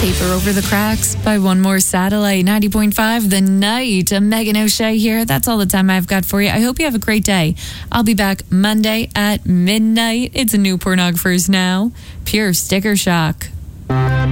Paper Over the Cracks by One More Satellite, 90.5 The Night. Megan O'Shea here. That's all the time I've got for you. I hope you have a great day. I'll be back Monday at midnight. It's a new Pornographers Now. Pure sticker shock.